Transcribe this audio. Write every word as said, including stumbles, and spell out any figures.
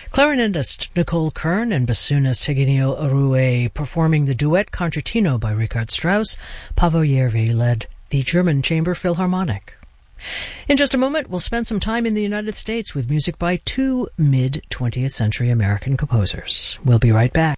Clarinetist Nicole Kern and bassoonist Eugenio Arue performing the duet Concertino by Richard Strauss. Paavo Järvi led the German Chamber Philharmonic. In just a moment, we'll spend some time in the United States with music by two mid-twentieth century American composers. We'll be right back.